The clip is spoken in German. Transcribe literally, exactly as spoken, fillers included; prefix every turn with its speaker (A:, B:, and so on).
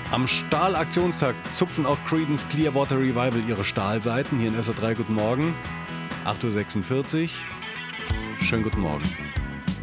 A: Am Stahlaktionstag zupfen auch Creedence Clearwater Revival ihre Stahlseiten. Hier in S R drei, guten Morgen. acht Uhr sechsundvierzig. Schönen guten Morgen.